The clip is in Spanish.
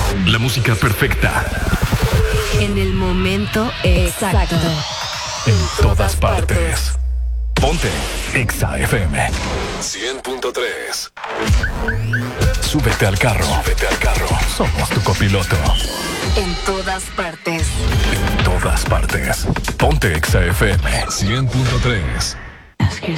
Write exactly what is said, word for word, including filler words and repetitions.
La música perfecta. En el momento exacto. En todas partes. Ponte Exa F M cien punto tres. Súbete al carro. Súbete al carro. Somos tu copiloto. En todas partes. En todas partes. Ponte Exa F M cien punto tres. Ask yourself.